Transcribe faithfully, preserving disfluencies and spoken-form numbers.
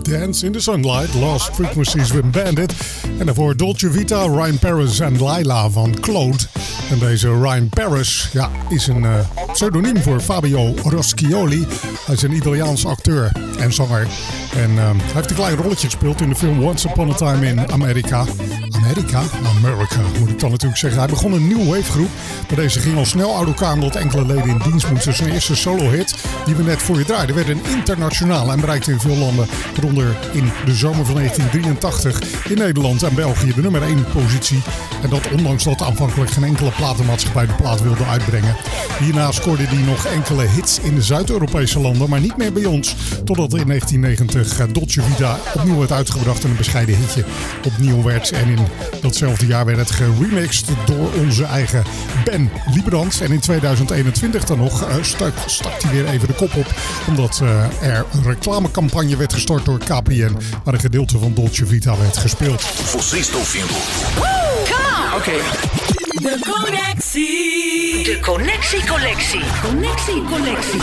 Dance in the Sunlight, Lost Frequencies with Bandit. En daarvoor Dolce Vita, Ryan Paris en Laila van Claude. En deze Ryan Paris ja, is een uh, pseudoniem voor Fabio Roscioli. Hij is een Italiaans acteur en zanger. En uh, hij heeft een klein rolletje gespeeld in de film Once Upon a Time in Amerika. Amerika? America moet ik dan natuurlijk zeggen. Hij begon een new wave groep. Maar deze ging al snel uit elkaar omdat enkele leden in dienst moesten. Zijn eerste solo hit die we net voor je draaiden werd een internationaal en bereikte in veel landen. Waaronder in de zomer van negentien drieëntachtig in Nederland en België de nummer één positie. En dat ondanks dat aanvankelijk geen enkele platenmaatschappij de plaat wilde uitbrengen. Hierna scoorde hij nog enkele hits in de Zuid-Europese landen, maar niet meer bij ons. Totdat in negentien negentig Dolce Vita opnieuw werd uitgebracht en een bescheiden hitje opnieuw werd. En in datzelfde jaar werd het geremixed door onze eigen Ben Liebrand. En in tweeduizend eenentwintig dan nog uh, stak, stak hij weer even de kop op. Omdat uh, er een reclamecampagne werd gestart door K P N. Waar een gedeelte van Dolce Vita werd gespeeld. Você está ouvindo. Come on! Oké. Okay. De Connectie. De Connectie Collectie. Connectie Collectie.